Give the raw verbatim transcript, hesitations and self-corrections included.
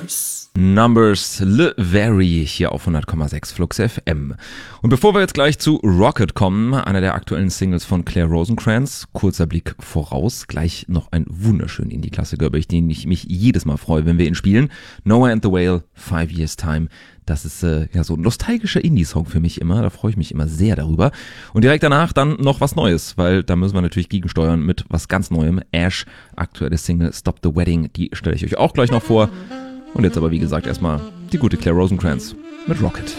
Numbers. Numbers, Le Very, hier auf hundert Komma sechs Flux F M. Und bevor wir jetzt gleich zu Rocket kommen, einer der aktuellen Singles von Claire Rosencrantz, kurzer Blick voraus, gleich noch ein wunderschöner Indie-Klassiker, über den ich mich jedes Mal freue, wenn wir ihn spielen. Noah and the Whale, Five Years Time. Das ist äh, ja so ein nostalgischer Indie-Song für mich immer, da freue ich mich immer sehr darüber. Und direkt danach dann noch was Neues, weil da müssen wir natürlich gegensteuern mit was ganz Neuem. Ash, aktuelle Single Stop the Wedding, die stelle ich euch auch gleich noch vor. Und jetzt aber wie gesagt erstmal die gute Claire Rosencrantz mit Rocket.